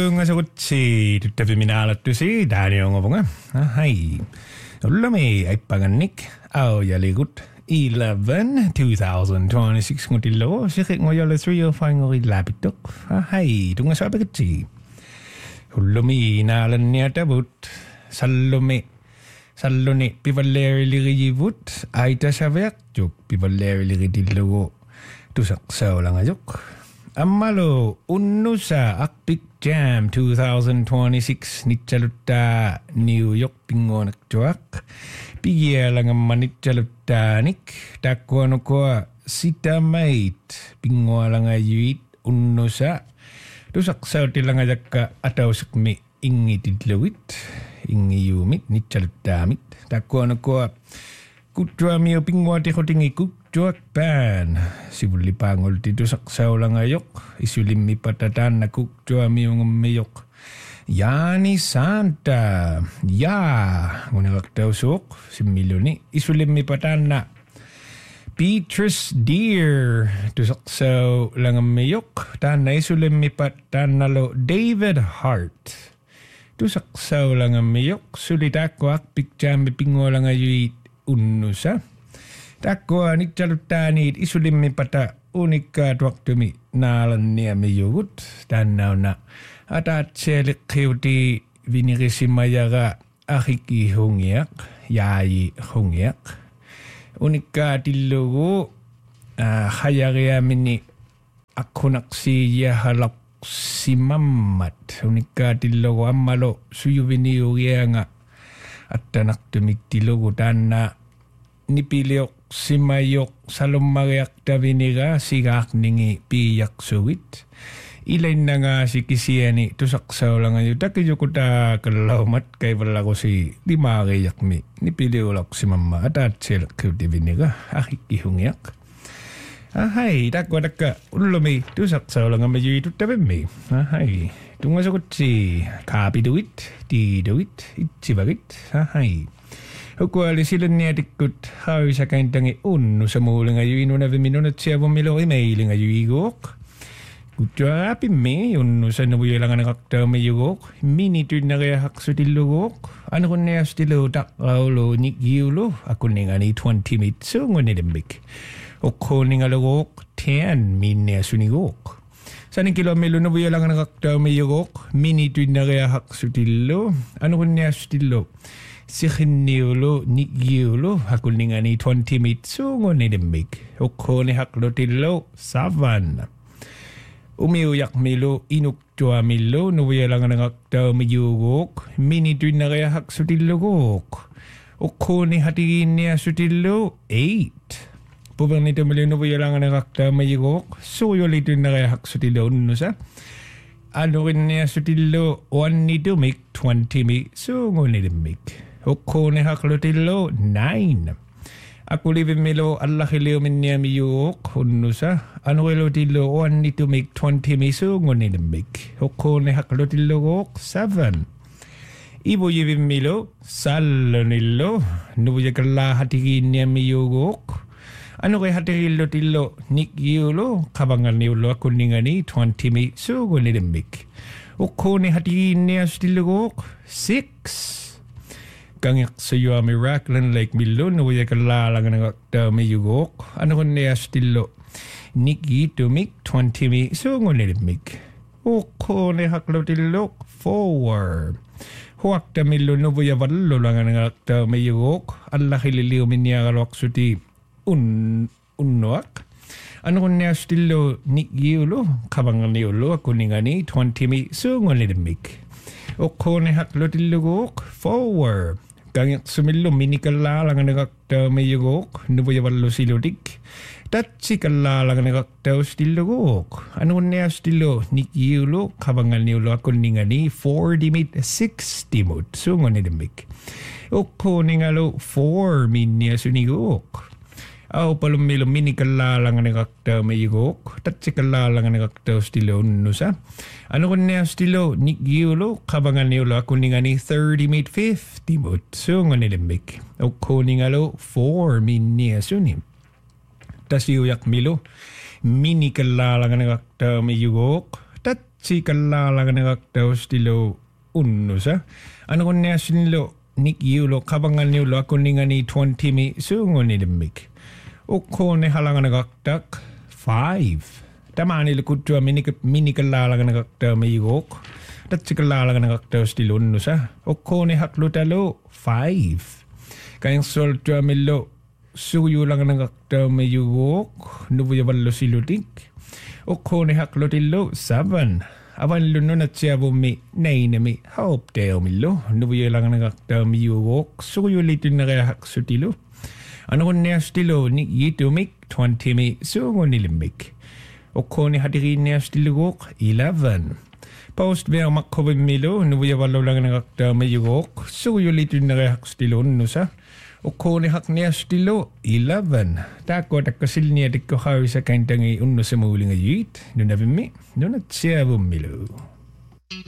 tunga kutsi tyttäviminaalattusi daaniongobunga. Hai. Ullami aipagannik au yaligut 11/2026 ngutillo sikik ngoyole 305 ngori lapitok. Hai tunga sabakutsi. Ullami naalanniatabut Salloni pivalleri ligivut aita savek juk pivalleri ligitillo tusak saulangajuk. Ammalo unnusa akpik jam 2026 nitsalutta New York pingonak tuak pigialangamma nitsaluttaanik takkuanukoa sitamait pingoalangayuit unnusa tusak sautilangajakka atausakmi ingitidlawit ingiyumit nitsaluttaamit takkuanukoa kuttuamio pinguati hotingi kuttuak pään sivulipangolti tusak saulangayok isulimmi patatanna kuttuamio ngammiyok Yaani Santa ngunaktausok simmiluni isulimmi patanna Beatrice Deer tusak saulangammiyok tanna isulimmi patannalo David Hart tusak saulangammiyok sulitakko akpik jammi pingualangayuit unnusa. Takkoa nitsaluttaaniit isulimmi pata unikka tuaktumi naalanniami jugut. Tännauna atatselikkiuti vinirisimajaga ahiki hungiak, jaaji hungiak. Unikka tillugu hajariamini akkunaksi jahalaksimammat. Unikka tillugu ammalo sujuvini ugianga attanaktumik tillugu tanna nipiliok simayok salumariak daviniga sigak ningi piyak suwit. Ilain na nga si kisiani tusak saulangan yu takijukuta kalaumat kay wala ko si limariyak mi nipiliolak si mama at silak diviniga akikihungyak. Ahay takwa taka ulumi tusak saulangan mayu itu tabimi. Ahay tungasakot si kapiduit di duit itsibagit. Ahay Hukuali silun niya tikut hawi sa kaintangi unno sa muli ngayon inunavi minunat siya bumilo email ngayon igok. Kutwa api me unno sa nabuyo lang ang kakta may igok. Minitud na kaya haksutilugok. Ano ko niya stilo takaulo ni giulo. Ako niya ni 20 mitso ngunidambik. O ko niya lugok 10 min niya sunigok. Saning kilomelo nabuyo lang ang kakta may igok. Minitud na kaya haksutilo. Ano ko niya stilo. Sikhinniulo nigiulo hakulningani 20 mitso ngonidembik. Okone haklotilo savan. Umiuyak milo inuktua milo nuwayalangan ng aktaw mayugok. Minituin na kaya haksutilogok. Okone hatigin niya sutillo 8. Pubang nito milo nuwayalangan ng aktaw mayugok. Suyolituin na kaya haksutilo nusa. Ano rin niya sutillo 1 nito make 20 mitso ngonidembik. Okone haklotillo 9. Ako livin milo allakilio minniya miyuk unnusa. Ano kilotilo 1 nito make 20 miso ngonidambik. Okone haklotillo 7. Ibo yivin milo salonillo. Nubuya kala hatigin niya miyugok. Ano kay hatigillo tillo nikyulo. Kabangan niulo ako ningani 20 miso ngonidambik. Okone hatigin niya stillo 6. Kangyak sa iyo Miraklan like Milo nuwaya kalalang ng akta mayugok. Ano ko niya stilo Niki tumik 20 mi so ngunilipmik. Oko ni haklotilo 4. Huwakta Milo nuwaya valo lang ng akta mayugok. Alla hililiw minya kalwak suti unwak. Ano ko niya stilo Nikiulo kabangan niulo ako ningani 20 mi so ngunilipmik. Oko ni haklotilo 4. Kangyak sumilo minikalalang ang nagakta mayugok, nubayawalo siludik. Tatsi kalalang ang nagakta stilugok. Ano niya stilo nikiulo, kabangan niulo ako ningani 40 mit 60 mut. So nga nidamik. Oko ningalo 4 min niya sunigok. Aw palumilo minikalalang ang nagakta mayugok. Tatsi kalalang ang nagakta stilo nusa. Ano ko niya stilo nikiulo, kabangan niulo ako ningani 30 mit 50 mut. So nga nilambik. O ko ningalo 4 min niya sunim. Tas yuyak milo, minikalalang ang nagakta mayugok. tsiikallaalaganagartaustilo unnusa anagunniassinilo nikjuulo qapanganniullo akkunningani 20mi suungunilimik ukkoone halaganagartak 5 tamaanilo kuttua minikallaalaganagartaamiyugook tatsikallaalaganagartaustilo unnusa ukkoone haklutalo 5 kainsoltuamillo suguyulaganagartaamiyugook nuvuyavallusilutik ukkoone haklutillo 7 avanlunnunatsiavummi neinami haupteumillu nuvuyulaganagartaamiyugook suguyulitunnereahaksutilu anagunniastilo nikyitumik 20mi suungunilimik ukkoone hatiriinniastilugook 11 postvermakkovimmilu nuvuyavallulaganagartaamiyugook suguyulitunnereahaksutilu unnusa ukkoone hakniastilo 11 taakkuatakkasilniatikkohaavisa kaintangi unnusamuulingajit nunavimmi nunatsiavummilu